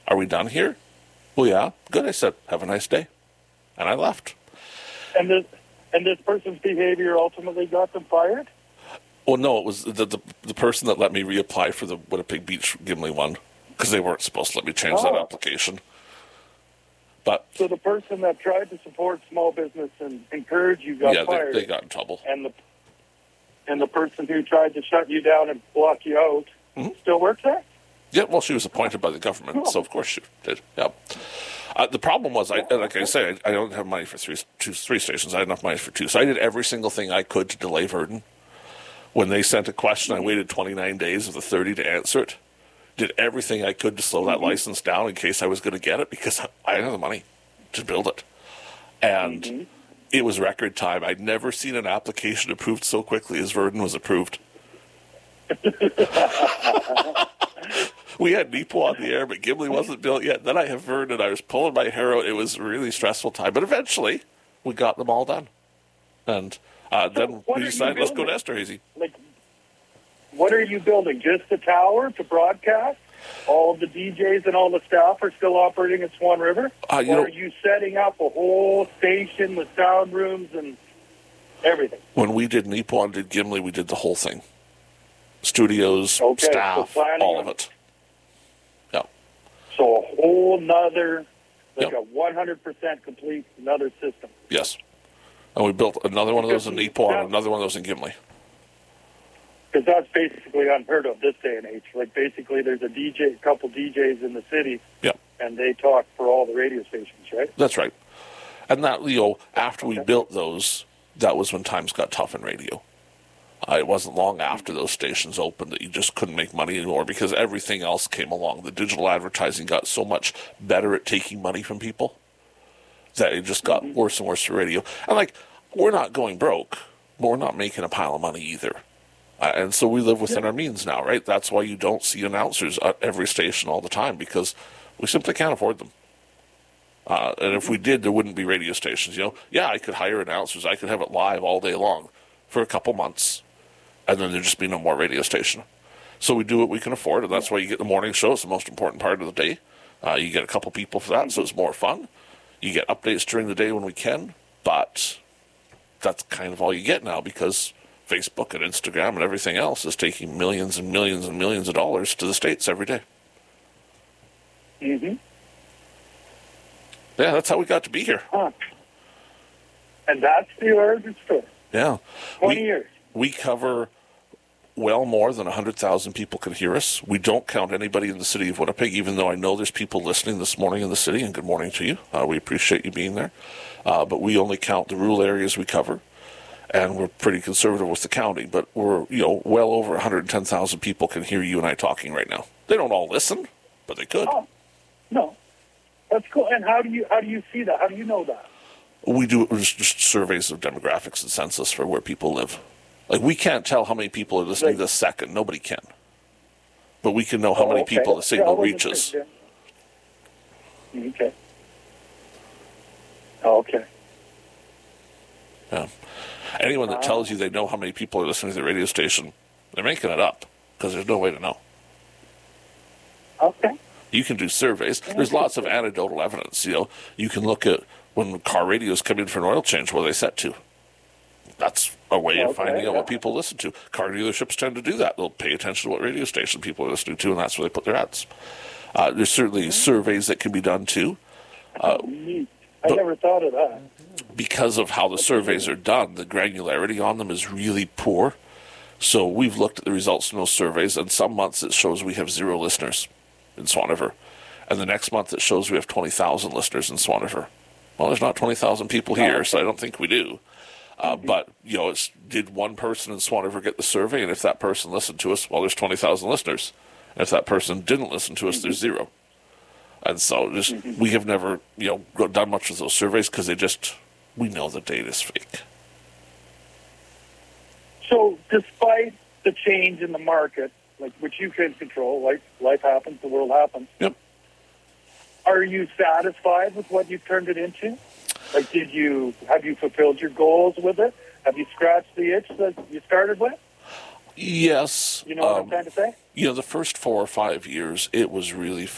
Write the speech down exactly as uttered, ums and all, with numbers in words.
Are we done here? Well, yeah. Good. I said, have a nice day. And I left. And this, and this person's behavior ultimately got them fired? Well, no, it was the, the, the person that let me reapply for the Winnipeg Beach Gimli one, because they weren't supposed to let me change oh. that application. But So the person that tried to support small business and encourage you got yeah, fired. They, they got in trouble. And the and the person who tried to shut you down and block you out mm-hmm. still works there? Yeah, well, she was appointed by the government, cool. so of course she did. Yeah. Uh, the problem was, I like I say, I, I don't have money for three, two, three stations. I had enough money for two, so I did every single thing I could to delay Virden. When they sent a question, I waited twenty-nine days of the thirty to answer it. Did everything I could to slow that mm-hmm. license down in case I was going to get it, because I didn't have the money to build it. And mm-hmm. it was record time. I'd never seen an application approved so quickly as Virden was approved. We had Nepo on the air, but Gimli wasn't built yet. Then I have Virden, and I was pulling my hair out. It was a really stressful time. But eventually, we got them all done. And uh, so then we decided, let's go to Esterhazy. Like, what are you building? Just the tower to broadcast? All of the D Js and all the staff are still operating at Swan River? Uh, you or know, are you setting up a whole station with sound rooms and everything? When we did Nepo and did Gimli, we did the whole thing. Studios, okay, staff, so all on, of it. Yeah. So a whole nother, like yeah. a one hundred percent complete another system. Yes. And we built another one of those in Nepo and another one of those in Gimli. Because that's basically unheard of this day and age. Like, basically, there's a D J, couple D Js in the city, yeah. and they talk for all the radio stations, right? That's right. And that, you know, after we okay. built those, that was when times got tough in radio. Uh, it wasn't long after those stations opened that you just couldn't make money anymore because everything else came along. The digital advertising got so much better at taking money from people that it just got mm-hmm. worse and worse for radio. And, like, we're not going broke, but we're not making a pile of money either. Uh, and so we live within yeah. our means now, right? That's why you don't see announcers at every station all the time, because we simply can't afford them. Uh, and if we did, there wouldn't be radio stations. You know, yeah, I could hire announcers. I could have it live all day long for a couple months, and then there'd just be no more radio station. So we do what we can afford, and that's why you get the morning show. It's the most important part of the day. Uh, you get a couple people for that, so it's more fun. You get updates during the day when we can, but that's kind of all you get now, because Facebook and Instagram and everything else is taking millions and millions and millions of dollars to the States every day. Mm-hmm. Yeah, that's how we got to be here. Huh. And that's the origin story. Yeah. twenty we, years. We cover well more than one hundred thousand people can hear us. We don't count anybody in the city of Winnipeg, even though I know there's people listening this morning in the city, and good morning to you. Uh, we appreciate you being there. Uh, but we only count the rural areas we cover. And we're pretty conservative with the county, but we're, you know, well over one hundred ten thousand people can hear you and I talking right now. They don't all listen, but they could. Oh, no. That's cool. And how do you how do you see that? How do you know that? We do just surveys of demographics and census for where people live. Like, we can't tell how many people are listening like, this second. Nobody can. But we can know how oh, many okay. people the signal yeah, reaches. Yeah. Okay. Oh, okay. Yeah. Anyone that tells you they know how many people are listening to the radio station, they're making it up, because there's no way to know. Okay. You can do surveys. There's lots of anecdotal evidence. You know, you can look at when car radios come in for an oil change, what are they set to? That's a way okay, of finding yeah. out what people listen to. Car dealerships tend to do that. They'll pay attention to what radio station people are listening to, and that's where they put their ads. Uh, there's certainly mm-hmm. surveys that can be done, too. Uh, I never thought of that. Because of how the surveys are done, the granularity on them is really poor. So we've looked at the results from those surveys, and some months it shows we have zero listeners in Swan River. And the next month it shows we have twenty thousand listeners in Swan River. Well, there's not twenty thousand people here, so I don't think we do. Uh, but, you know, it's, did one person in Swan River get the survey? And if that person listened to us, well, there's twenty thousand listeners. And if that person didn't listen to us, there's zero. And so just we have never, you know, done much with those surveys because they just, we know the data's fake. So despite the change in the market, like which you can control, like life happens, the world happens. Yep. Are you satisfied with what you've turned it into? Like, did you, have you fulfilled your goals with it? Have you scratched the itch that you started with? Yes. You know what um, I'm trying to say? You know, the first four or five years, it was really